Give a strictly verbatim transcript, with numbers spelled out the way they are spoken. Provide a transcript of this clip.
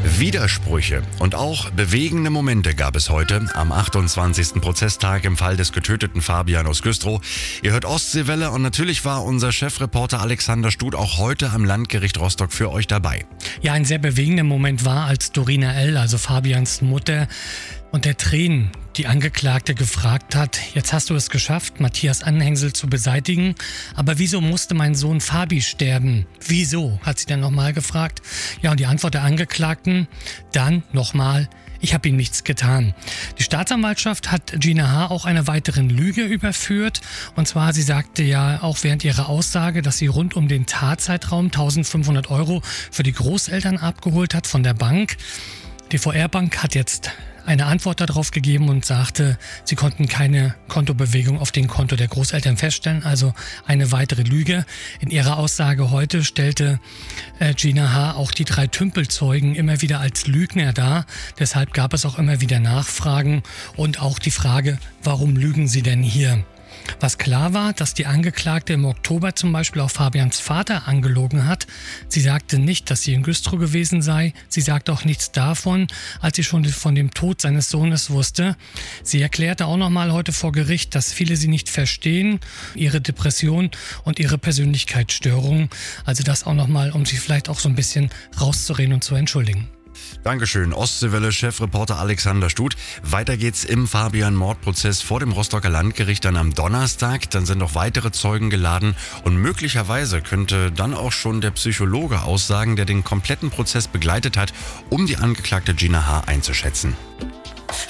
Widersprüche und auch bewegende Momente gab es heute am achtundzwanzigsten Prozesstag im Fall des getöteten Fabian aus Güstrow. Ihr hört Ostseewelle und natürlich war unser Chefreporter Alexander Stut auch heute am Landgericht Rostock für euch dabei. Ja, ein sehr bewegender Moment war, als Dorina L., also Fabians Mutter, unter Tränen die Angeklagte gefragt hat: Jetzt hast du es geschafft, Matthias Anhängsel zu beseitigen, aber wieso musste mein Sohn Fabi sterben? Wieso? Hat sie dann nochmal gefragt. Ja, und die Antwort der Angeklagten dann nochmal: Ich habe ihm nichts getan. Die Staatsanwaltschaft hat Gina H. auch einer weiteren Lüge überführt. Und zwar, sie sagte ja auch während ihrer Aussage, dass sie rund um den Tatzeitraum eintausendfünfhundert Euro für die Großeltern abgeholt hat von der Bank. Die V R-Bank hat jetzt eine Antwort darauf gegeben und sagte, sie konnten keine Kontobewegung auf dem Konto der Großeltern feststellen, also eine weitere Lüge. In ihrer Aussage heute stellte äh, Gina H. auch die drei Tümpelzeugen immer wieder als Lügner dar. Deshalb gab es auch immer wieder Nachfragen und auch die Frage, warum lügen sie denn hier? Was klar war, dass die Angeklagte im Oktober zum Beispiel auch Fabians Vater angelogen hat. Sie sagte nicht, dass sie in Güstrow gewesen sei. Sie sagte auch nichts davon, als sie schon von dem Tod seines Sohnes wusste. Sie erklärte auch nochmal heute vor Gericht, dass viele sie nicht verstehen, ihre Depression und ihre Persönlichkeitsstörung. Also das auch nochmal, um sie vielleicht auch so ein bisschen rauszureden und zu entschuldigen. Dankeschön, Ostseewelle-Chefreporter Alexander Stut. Weiter geht's im Fabian-Mordprozess vor dem Rostocker Landgericht dann am Donnerstag. Dann sind noch weitere Zeugen geladen und möglicherweise könnte dann auch schon der Psychologe aussagen, der den kompletten Prozess begleitet hat, um die Angeklagte Gina H. einzuschätzen.